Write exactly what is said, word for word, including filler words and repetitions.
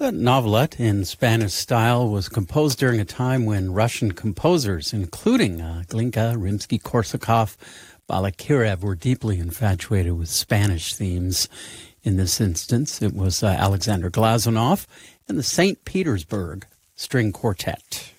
The novelette in Spanish style was composed during a time when Russian composers, including uh, Glinka, Rimsky-Korsakov, Balakirev, were deeply infatuated with Spanish themes. In this instance, it was uh, Alexander Glazunov and the Saint Petersburg String Quartet.